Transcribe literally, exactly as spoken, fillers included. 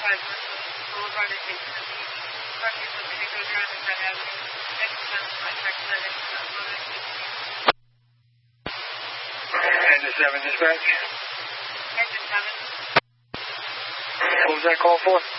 Engine seven dispatch. Engine seven. What was that call for?